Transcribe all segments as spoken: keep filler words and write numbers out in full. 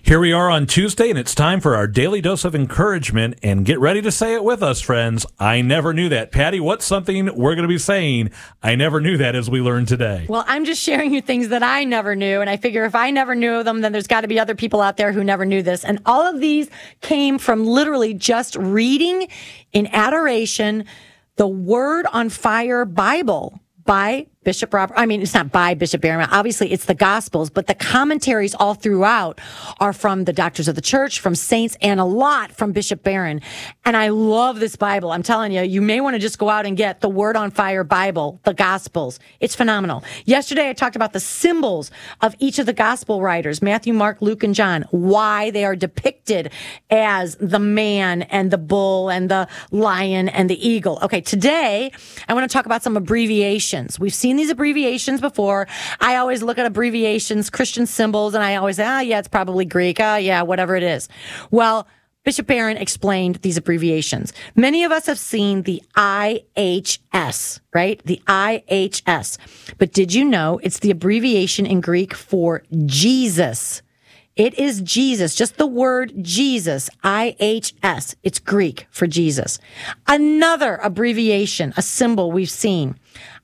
Here we are on Tuesday, and it's time for our daily dose of encouragement. And get ready to say it with us, friends. I never knew that. Patty, what's something we're going to be saying? I never knew that as we learn today. Well, I'm just sharing you things that I never knew. And I figure if I never knew them, then there's got to be other people out there who never knew this. And all of these came from literally just reading in adoration the Word on Fire Bible by Bishop Robert. I mean, it's not by Bishop Barron. Obviously, it's the Gospels, but the commentaries all throughout are from the Doctors of the Church, from saints, and a lot from Bishop Barron. And I love this Bible. I'm telling you, you may want to just go out and get the Word on Fire Bible, the Gospels. It's phenomenal. Yesterday, I talked about the symbols of each of the Gospel writers, Matthew, Mark, Luke, and John, why they are depicted as the man and the bull and the lion and the eagle. Okay, today, I want to talk about some abbreviations. We've seen these abbreviations before. I always look at abbreviations, Christian symbols, and I always say, ah, yeah, it's probably Greek. Ah, yeah, whatever it is. Well, Bishop Barron explained these abbreviations. Many of us have seen the I H S, right? The I H S. But did you know it's the abbreviation in Greek for Jesus? It is Jesus, just the word Jesus, I H S. It's Greek for Jesus. Another abbreviation, a symbol we've seen,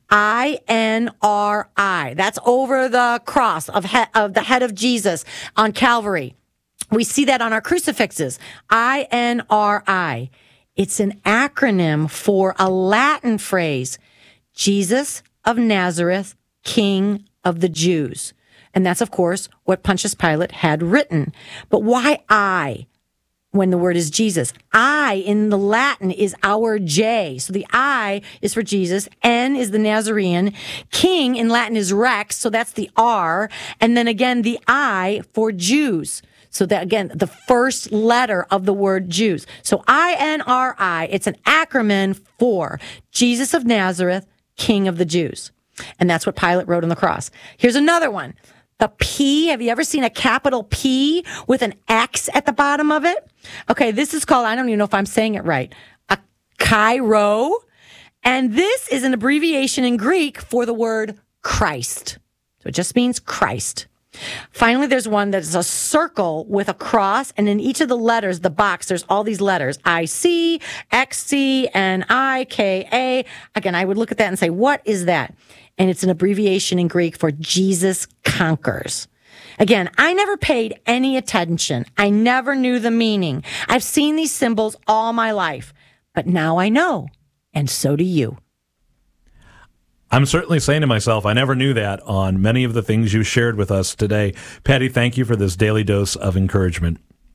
I N R I. That's over the cross of, he- of the head of Jesus on Calvary. We see that on our crucifixes. I N R I. It's an acronym for a Latin phrase, Jesus of Nazareth, King of the Jews. And that's, of course, what Pontius Pilate had written. But why I? When the word is Jesus. I in the Latin is our J. So the I is for Jesus. N is the Nazarene. King in Latin is Rex. So that's the R. And then again, the I for Jews. So that again, the first letter of the word Jews. So I N R I, it's an acronym for Jesus of Nazareth, King of the Jews. And that's what Pilate wrote on the cross. Here's another one. The P, have you ever seen a capital P with an X at the bottom of it? Okay, this is called, I don't even know if I'm saying it right, a Chi-Rho. And this is an abbreviation in Greek for the word Christ. So it just means Christ. Finally, there's one that's a circle with a cross, and in each of the letters, the box, there's all these letters, I C, X C, N I, K A. Again, I would look at that and say, what is that? And it's an abbreviation in Greek for Jesus conquers. Again, I never paid any attention. I never knew the meaning. I've seen these symbols all my life, but now I know, and so do you. I'm certainly saying to myself, I never knew that on many of the things you shared with us today. Patty, thank you for this daily dose of encouragement.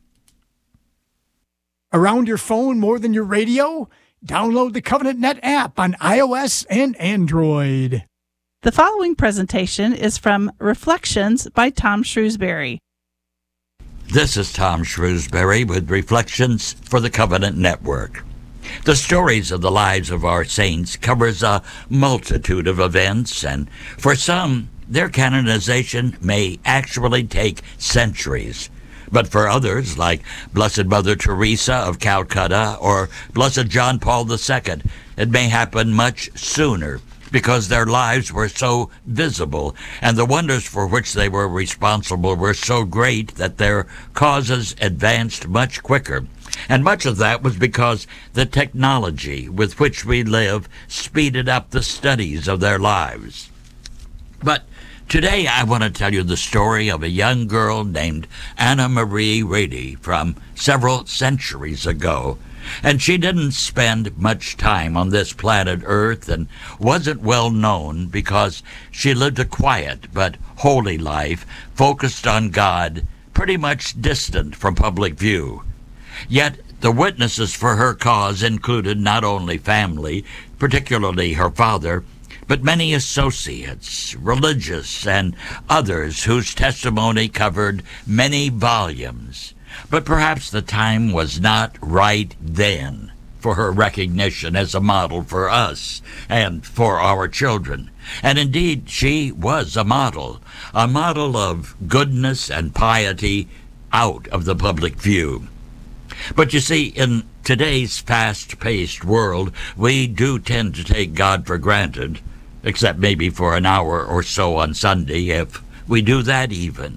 Around your phone more than your radio? Download the Covenant Net app on iOS and Android. The following presentation is from Reflections by Tom Shrewsbury. This is Tom Shrewsbury with Reflections for the Covenant Network. The stories of the lives of our saints covers a multitude of events, and for some, their canonization may actually take centuries. But for others, like Blessed Mother Teresa of Calcutta or Blessed John Paul the Second, it may happen much sooner because their lives were so visible and the wonders for which they were responsible were so great that their causes advanced much quicker. And much of that was because the technology with which we live speeded up the studies of their lives. But today I want to tell you the story of a young girl named Anna Marie Reedy from several centuries ago. And she didn't spend much time on this planet Earth and wasn't well known because she lived a quiet but holy life focused on God, pretty much distant from public view. Yet the witnesses for her cause included not only family, particularly her father, but many associates, religious, and others whose testimony covered many volumes. But perhaps the time was not right then for her recognition as a model for us and for our children. And indeed, she was a model, a model of goodness and piety out of the public view. But you see, in today's fast-paced world, we do tend to take God for granted, except maybe for an hour or so on Sunday, if we do that even.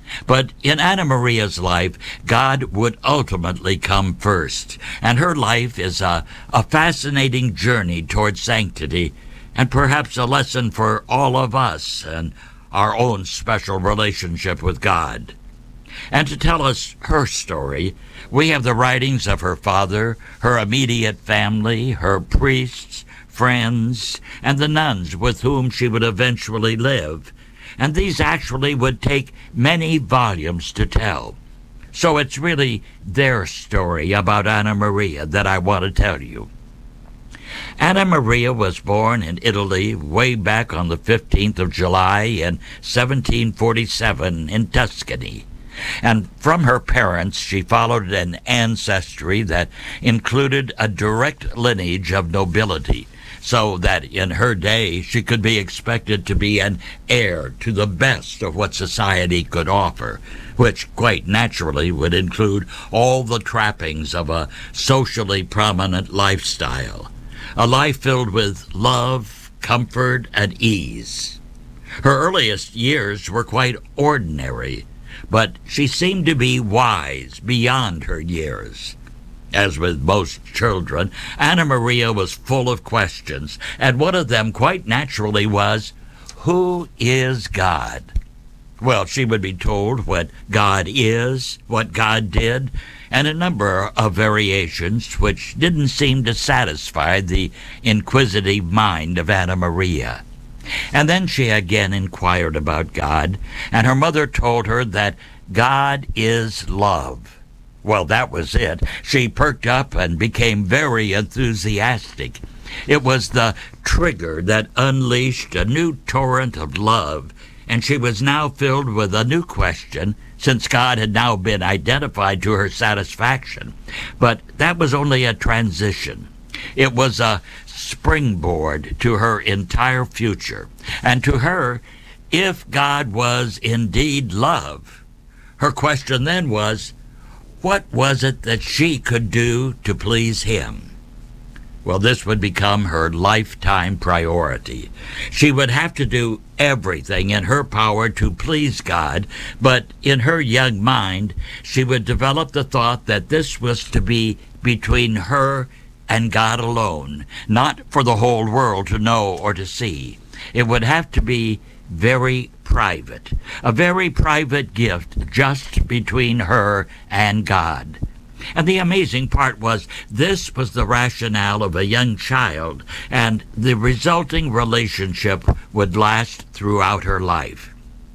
But in Anna Maria's life, God would ultimately come first, and her life is a, a fascinating journey toward sanctity, and perhaps a lesson for all of us and our own special relationship with God. And to tell us her story, we have the writings of her father, her immediate family, her priests, friends, and the nuns with whom she would eventually live. And these actually would take many volumes to tell. So it's really their story about Anna Maria that I want to tell you. Anna Maria was born in Italy way back on the fifteenth of July in seventeen forty-seven in Tuscany. And from her parents, she followed an ancestry that included a direct lineage of nobility, so that in her day she could be expected to be an heir to the best of what society could offer, which quite naturally would include all the trappings of a socially prominent lifestyle, a life filled with love, comfort, and ease. Her earliest years were quite ordinary, but she seemed to be wise beyond her years. As with most children, Anna Maria was full of questions, and one of them quite naturally was, who is God? Well, she would be told what God is, what God did, and a number of variations which didn't seem to satisfy the inquisitive mind of Anna Maria. And then she again inquired about God, and her mother told her that God is love. Well, that was it. She perked up and became very enthusiastic. It was the trigger that unleashed a new torrent of love, and she was now filled with a new question, since God had now been identified to her satisfaction. But that was only a transition. It was a springboard to her entire future. And to her, if God was indeed love, her question then was, what was it that she could do to please him? Well, this would become her lifetime priority. She would have to do everything in her power to please God, but in her young mind, she would develop the thought that this was to be between her and God alone, not for the whole world to know or to see. It would have to be very private, a very private gift just between her and God. And the amazing part was, this was the rationale of a young child, and the resulting relationship would last throughout her life.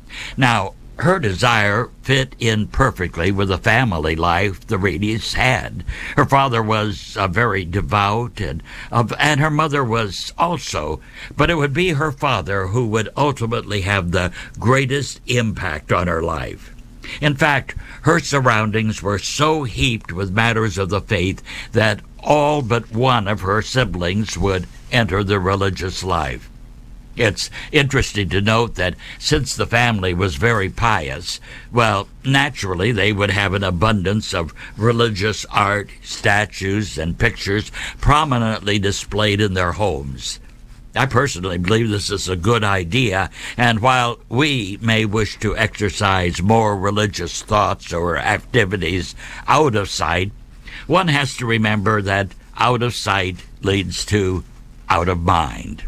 Now, her desire fit in perfectly with the family life the Reedies had. Her father was uh, very devout, and, uh, and her mother was also, but it would be her father who would ultimately have the greatest impact on her life. In fact, her surroundings were so heaped with matters of the faith that all but one of her siblings would enter the religious life. It's interesting to note that since the family was very pious, well, naturally they would have an abundance of religious art, statues, and pictures prominently displayed in their homes. I personally believe this is a good idea, and while we may wish to exercise more religious thoughts or activities out of sight, one has to remember that out of sight leads to out of mind.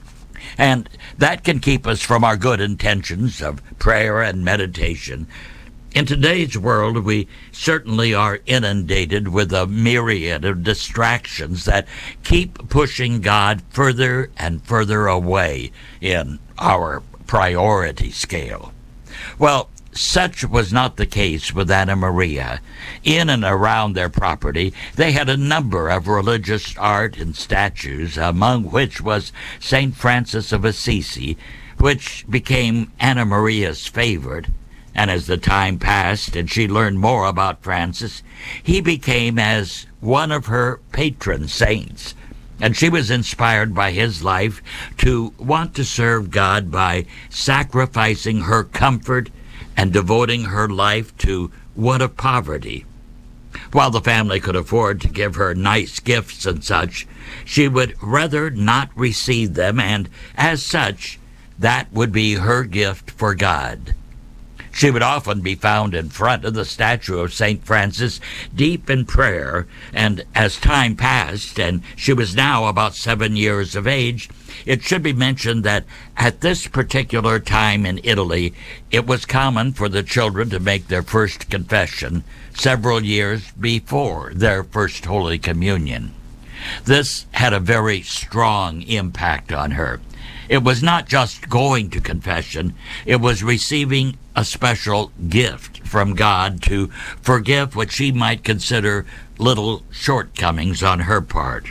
And that can keep us from our good intentions of prayer and meditation. In today's world, we certainly are inundated with a myriad of distractions that keep pushing God further and further away in our priority scale. Well, such was not the case with Anna Maria. In and around their property, they had a number of religious art and statues, among which was Saint Francis of Assisi, which became Anna Maria's favorite. And as the time passed and she learned more about Francis, he became as one of her patron saints. And she was inspired by his life to want to serve God by sacrificing her comfort and devoting her life to one of poverty. While the family could afford to give her nice gifts and such, she would rather not receive them, and as such, that would be her gift for God. She would often be found in front of the statue of Saint Francis, deep in prayer, and as time passed, and she was now about seven years of age, it should be mentioned that at this particular time in Italy, it was common for the children to make their first confession several years before their first Holy Communion. This had a very strong impact on her. It was not just going to confession, it was receiving a special gift from God to forgive what she might consider little shortcomings on her part.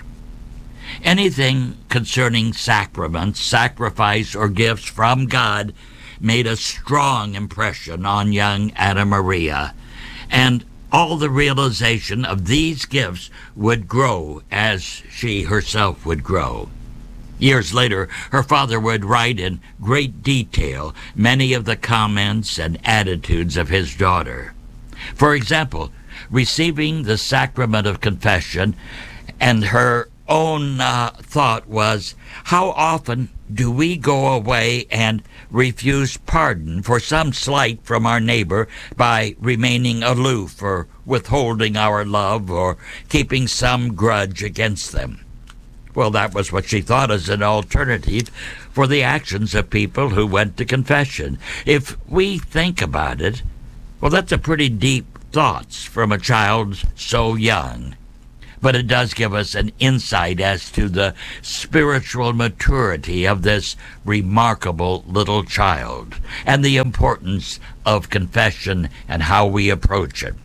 Anything concerning sacraments, sacrifice, or gifts from God made a strong impression on young Anna Maria, and all the realization of these gifts would grow as she herself would grow. Years later, her father would write in great detail many of the comments and attitudes of his daughter. For example, receiving the sacrament of confession, and her own uh, thought was, how often do we go away and refuse pardon for some slight from our neighbor by remaining aloof or withholding our love or keeping some grudge against them? Well, that was what she thought as an alternative for the actions of people who went to confession. If we think about it, well, that's a pretty deep thoughts from a child so young. But it does give us an insight as to the spiritual maturity of this remarkable little child and the importance of confession and how we approach it.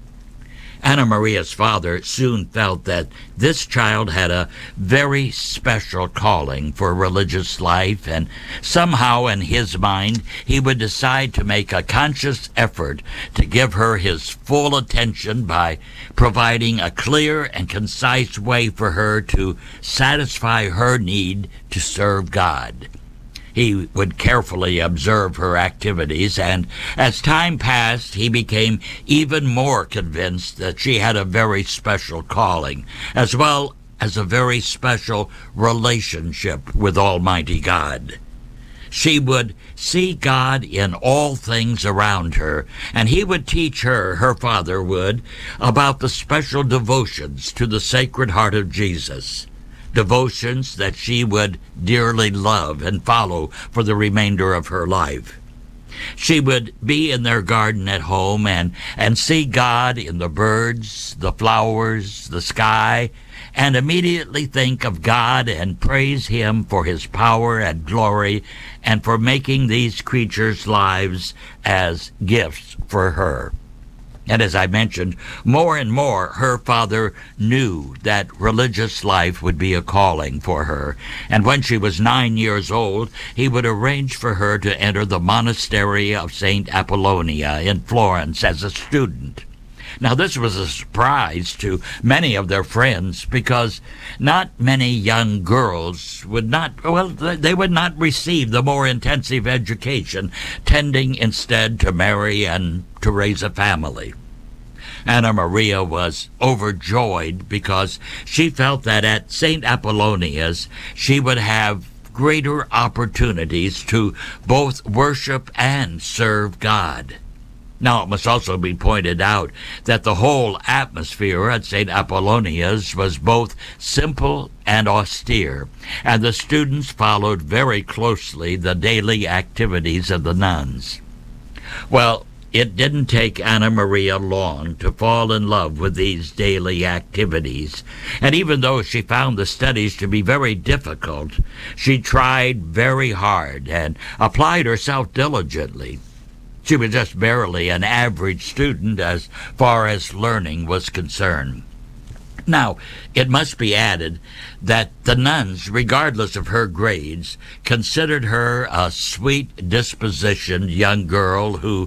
Anna Maria's father soon felt that this child had a very special calling for religious life, and somehow in his mind he would decide to make a conscious effort to give her his full attention by providing a clear and concise way for her to satisfy her need to serve God. He would carefully observe her activities, and as time passed, he became even more convinced that she had a very special calling, as well as a very special relationship with Almighty God. She would see God in all things around her, and he would teach her, her father would, about the special devotions to the Sacred Heart of Jesus. Devotions that she would dearly love and follow for the remainder of her life. She would be in their garden at home and, and see God in the birds, the flowers, the sky, and immediately think of God and praise him for his power and glory and for making these creatures' lives as gifts for her. And as I mentioned, more and more her father knew that religious life would be a calling for her. And when she was nine years old, he would arrange for her to enter the monastery of Saint Apollonia in Florence as a student. Now, this was a surprise to many of their friends because not many young girls would not, well, they would not receive the more intensive education, tending instead to marry and to raise a family. Anna Maria was overjoyed because she felt that at Saint Apollonia's she would have greater opportunities to both worship and serve God. Now, it must also be pointed out that the whole atmosphere at Saint Apollonia's was both simple and austere, and the students followed very closely the daily activities of the nuns. Well, it didn't take Anna Maria long to fall in love with these daily activities, and even though she found the studies to be very difficult, she tried very hard and applied herself diligently. She was just barely an average student as far as learning was concerned. Now, it must be added that the nuns, regardless of her grades, considered her a sweet-dispositioned young girl who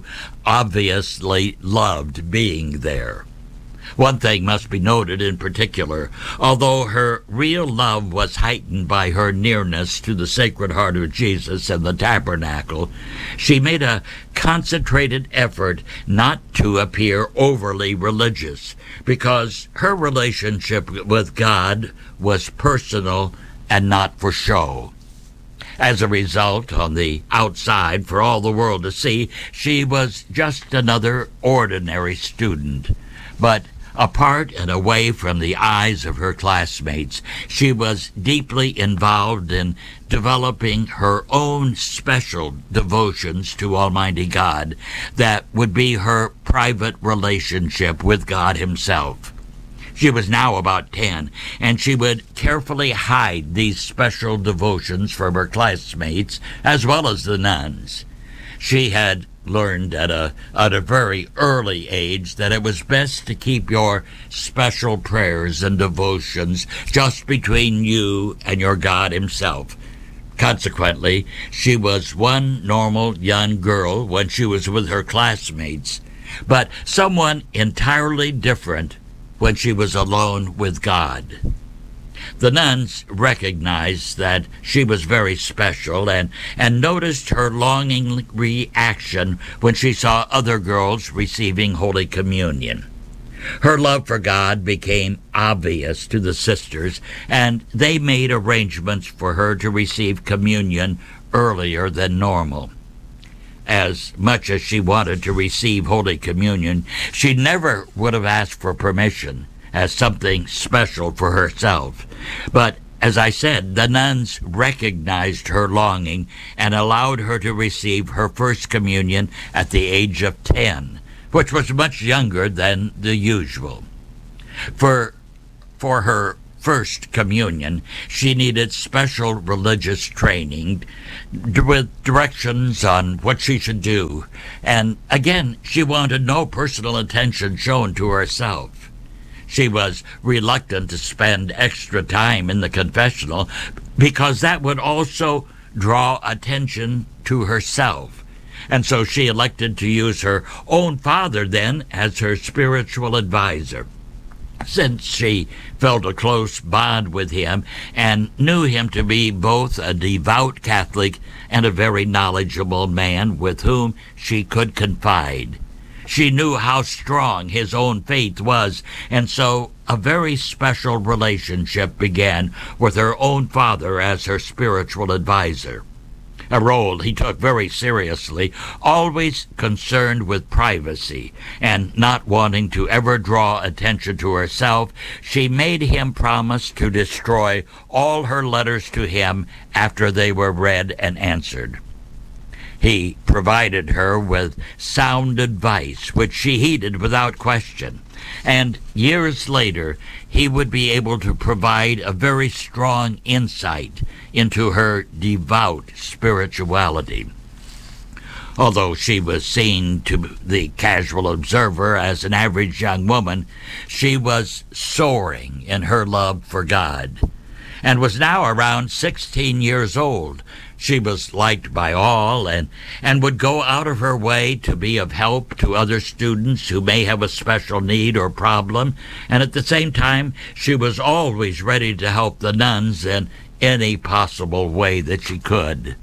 obviously loved being there. One thing must be noted in particular. Although her real love was heightened by her nearness to the Sacred Heart of Jesus and the tabernacle, she made a concentrated effort not to appear overly religious, because her relationship with God was personal and not for show. As a result, on the outside, for all the world to see, she was just another ordinary student. But apart and away from the eyes of her classmates, she was deeply involved in developing her own special devotions to Almighty God that would be her private relationship with God Himself. She was now about ten, and she would carefully hide these special devotions from her classmates as well as the nuns. She had learned at a at a very early age that it was best to keep your special prayers and devotions just between you and your God Himself. Consequently, she was one normal young girl when she was with her classmates, but someone entirely different when she was alone with God. The nuns recognized that she was very special and, and noticed her longing reaction when she saw other girls receiving Holy Communion. Her love for God became obvious to the sisters, and they made arrangements for her to receive communion earlier than normal. As much as she wanted to receive Holy Communion, she never would have asked for permission as something special for herself. But, as I said, the nuns recognized her longing and allowed her to receive her first communion at the age of ten, which was much younger than the usual. For, for her first communion, she needed special religious training with directions on what she should do. And again, she wanted no personal attention shown to herself. She was reluctant to spend extra time in the confessional because that would also draw attention to herself. And so she elected to use her own father then as her spiritual advisor, since she felt a close bond with him and knew him to be both a devout Catholic and a very knowledgeable man with whom she could confide. She knew how strong his own faith was, and so a very special relationship began with her own father as her spiritual advisor, a role he took very seriously, always concerned with privacy and not wanting to ever draw attention to herself. She made him promise to destroy all her letters to him after they were read and answered. He provided her with sound advice, which she heeded without question. And years later, he would be able to provide a very strong insight into her devout spirituality. Although she was seen to the casual observer as an average young woman, she was soaring in her love for God and was now around sixteen years old. She was liked by all and, and would go out of her way to be of help to other students who may have a special need or problem, and at the same time, she was always ready to help the nuns in any possible way that she could.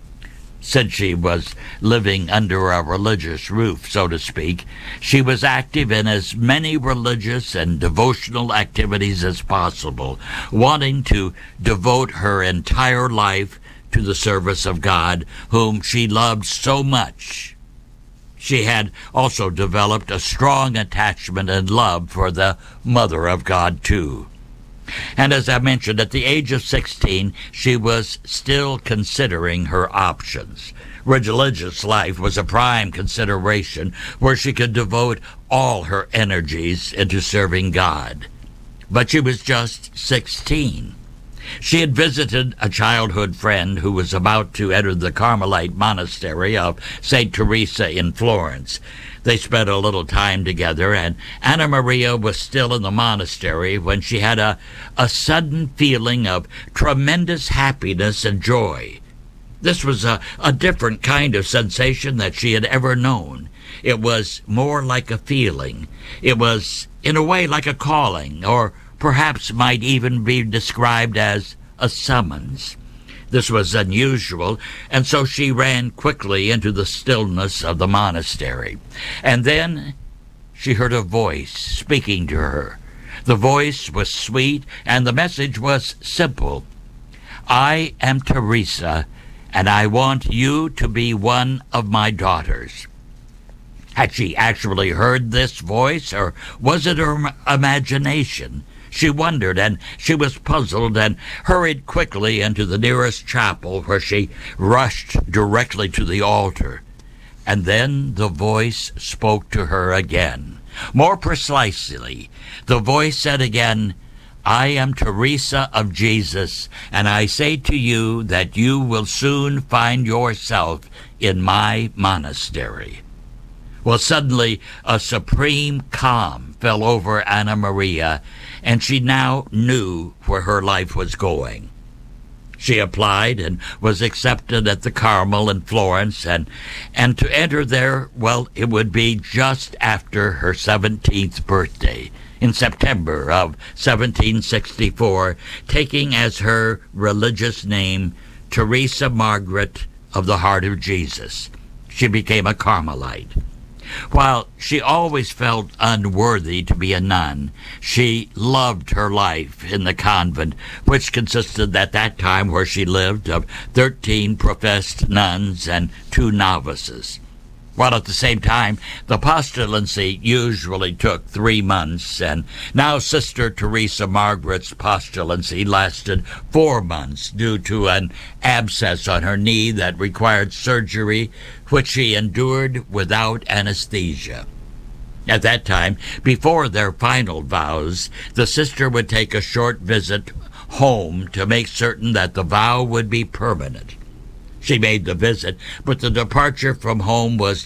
Since she was living under a religious roof, so to speak, she was active in as many religious and devotional activities as possible, wanting to devote her entire life to the service of God, whom she loved so much. She had also developed a strong attachment and love for the Mother of God, too. And as I mentioned, at the age of sixteen, she was still considering her options. Religious life was a prime consideration where she could devote all her energies into serving God. But she was just sixteen. She had visited a childhood friend who was about to enter the Carmelite monastery of Saint Teresa in Florence. They spent a little time together, and Anna Maria was still in the monastery when she had a, a sudden feeling of tremendous happiness and joy. This was a, a different kind of sensation that she had ever known. It was more like a feeling. It was, in a way, like a calling, or perhaps might even be described as a summons. This was unusual, and so she ran quickly into the stillness of the monastery. And then she heard a voice speaking to her. The voice was sweet, and the message was simple. I am Teresa, and I want you to be one of my daughters." Had she actually heard this voice, or was it her imagination? She wondered, and she was puzzled, and hurried quickly into the nearest chapel, where she rushed directly to the altar. And then the voice spoke to her again. More precisely, the voice said again, "I am Teresa of Jesus, and I say to you that you will soon find yourself in my monastery." Well, suddenly a supreme calm fell over Anna Maria, and she now knew where her life was going. She applied and was accepted at the Carmel in Florence, and, and to enter there, well, it would be just after her seventeenth birthday, in September of seventeen sixty-four, taking as her religious name Teresa Margaret of the Heart of Jesus. She became a Carmelite. While she always felt unworthy to be a nun, she loved her life in the convent, which consisted at that time where she lived of thirteen professed nuns and two novices. While at the same time, the postulancy usually took three months, and now Sister Teresa Margaret's postulancy lasted four months due to an abscess on her knee that required surgery, which she endured without anesthesia. At that time, before their final vows, the sister would take a short visit home to make certain that the vow would be permanent. She made the visit, but the departure from home was